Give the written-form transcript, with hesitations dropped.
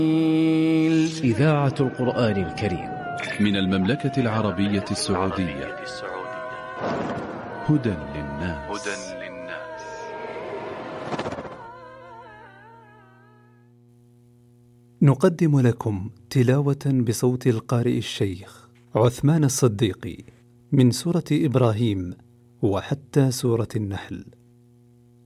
إذاعة القرآن الكريم من المملكة العربية السعودية. هدى للناس. نقدم لكم تلاوة بصوت القارئ الشيخ عثمان الصديقي من سورة إبراهيم وحتى سورة النحل.